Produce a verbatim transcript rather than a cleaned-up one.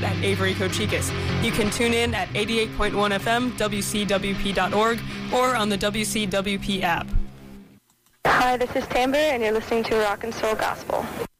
Scott at Avery Cochicas. You can tune in at eighty-eight point one F M, W C W P dot org, or on the W C W P app. Hi, this is Timber, and you're listening to Rock and Soul Gospel.